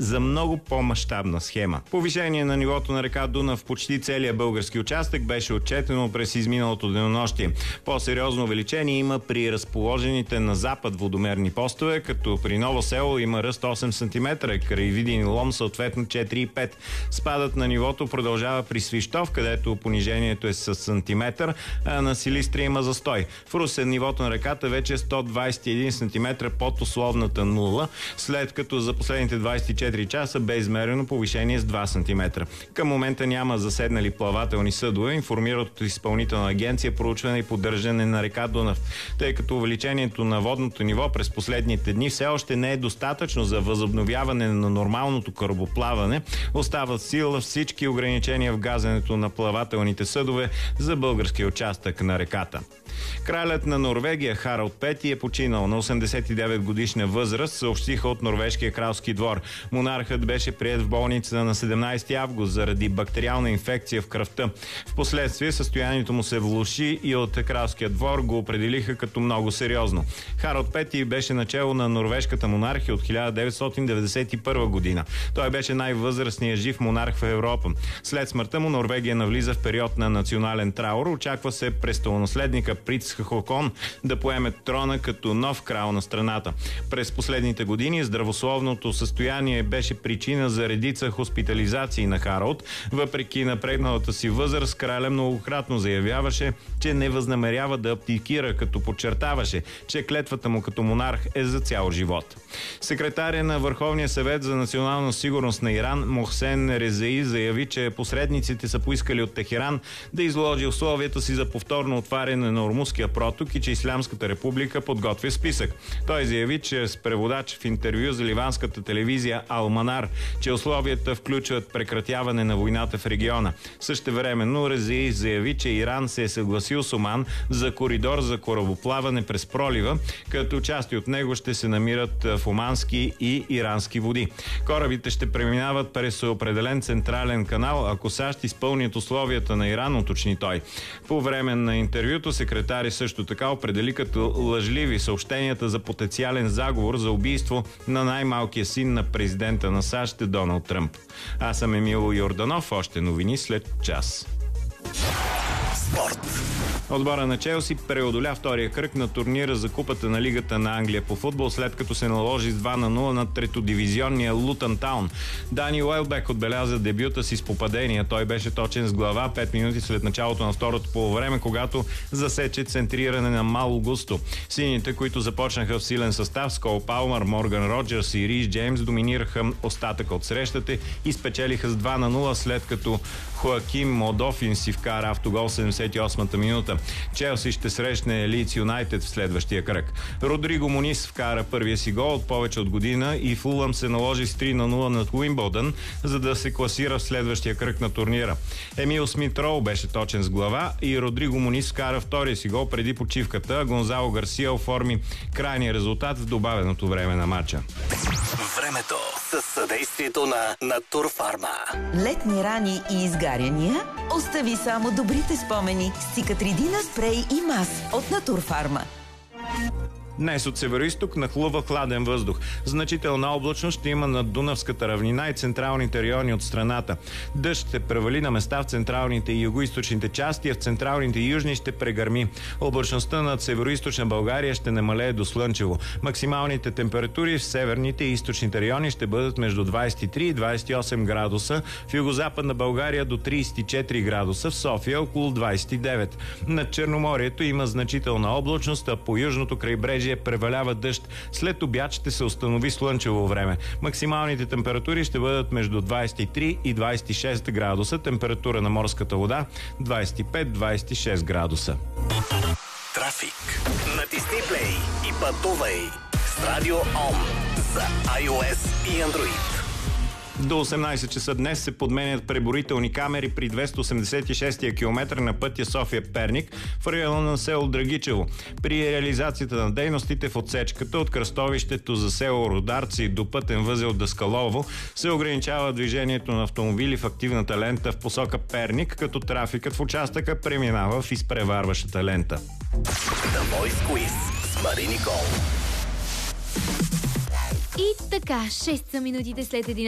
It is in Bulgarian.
за много по-мащабна схема. Повишение на нивото на река Дунав в почти целия български участък беше отчетено през изминалото денонощие. По-сериозно увеличение има при разположените на запад водомерни постове, като при Ново село има ръст 8 см, край Видин и Лом съответно 4,5. Спадът на нивото продължава при Свищов, където понижението е с сантиметър, а на Силистра има застой. В Русе нивото на реката вече е 121 см под условната нула, след като за последните 24 часа бе измерено повишение с 2 см. Към момента няма заседнали плавателни съдове, информират от Изпълнителна агенция проучване и поддържане на река Дунав, тъй като увеличението на водното ниво през последните дни все още не е достатъчно за възобновяване на нормалното корабоплаване. Остават сила всички ограничения в газенето на плавателните съдове за българския участък на реката. Кралят на Норвегия Харалд Пети е починал на 89 годишна възраст, съобщиха от норвежкия кралски двор. Монархът беше приет в болница на 17 август заради бактериална инфекция в кръвта. Впоследствие състоянието му се влоши и от кралския двор го определиха като много сериозно. Харалд Пети беше начело на норвежката монархия от 1991 година. Той беше най-възрастният жив монарх в Европа. След смъртта му Норвегия навлиза в период на национален траур. Очаква се престолонаследника Принц Хакон да поеме трона като нов крал на страната. През последните години здравословното състояние беше причина за редица хоспитализации на Харалд. Въпреки напредналата си възраст, краля многократно заявяваше, че не възнамерява да абдикира, като подчертаваше, че клетвата му като монарх е за цял живот. Секретаря на Върховния съвет за национална сигурност на Иран Мохсен Резаи заяви, че посредниците са поискали от Техеран да изложи условията си за повторно отваряне на Ормузския проток и че Ислямската република подготвя списък. Той заяви, че с преводач в интервю за ливанската телевизия Ал-Манар, че условията включват прекратяване на войната в региона. Същевременно Резаи заяви, че Иран се е съгласил с Оман за коридор за корабоплаване през пролива, като части от него ще се намират в омански и ирански води. Корабите ще преминават през определен централен канал, ако САЩ изпълнят условията на Иран, уточни той. По време на интервюто секретари също така определи като лъжливи съобщенията за потенциален заговор за убийство на най-малкия син на президента на САЩ Доналд Тръмп. Аз съм Емил Йорданов, още новини след час. Спорт. Отбора на Челси преодоля втория кръг на турнира за Купата на Лигата на Англия по футбол, след като се наложи с 2-0 на третодивизионния Лутън Таун. Дани Уелбек отбеляза дебюта си с попадение. Той беше точен с глава 5 минути след началото на второто полувреме, когато засече центриране на Мало Густо. Сините, които започнаха в силен състав с Кол Палмър, Морган Роджерс и Рис Джеймс, доминираха остатъка от срещата и спечелиха с 2-0, след като Хоаким Модофин си вкара автогол в 78-та минута. Челси ще срещне Лийдс Юнайтед в следващия кръг. Родриго Мунис вкара първия си гол от повече от година и Фулъм се наложи с 3-0 над Уимбълдън, за да се класира в следващия кръг на турнира. Емил Смит Роу беше точен с глава и Родриго Мунис вкара втория си гол преди почивката. Гонзало Гарсия оформи крайния резултат в добавеното време на матча. Времето със съдействието на Натурфарма. Летни рани и изгаряния? Остави само добрите спомени с Цикатридина спрей и мас от Натурфарма. Днес от североизток нахлува хладен въздух. Значителна облачност ще има над Дунавската равнина и централните райони от страната. Дъжд ще превали на места в централните и югоизточните части, а в централните и южни ще прегърми. Облачността над североизточна България ще намалее до слънчево. Максималните температури в северните и източните райони ще бъдат между 23 и 28 градуса, в югозападна България до 34 градуса, в София около 29. Над Черноморието има значителна облачност, а по южното крайбрежие превалява дъжд. След обяд ще се установи слънчево време. Максималните температури ще бъдат между 23 и 26 градуса. Температура на морската вода 25-26 градуса. Трафик. Натисни плей и пътувай с Радио Ом за iOS и Android. До 18 часа днес се подменят преборителни камери при 286-я километър на пътя София-Перник в района на село Драгичево. При реализацията на дейностите в отсечката от кръстовището за село Родарци до пътен възел Даскалово се ограничава движението на автомобили в активната лента в посока Перник, като трафикът в участъка преминава в изпреварващата лента. The Voice Quiz с Мари Никол. И така, 6 са минутите след 11.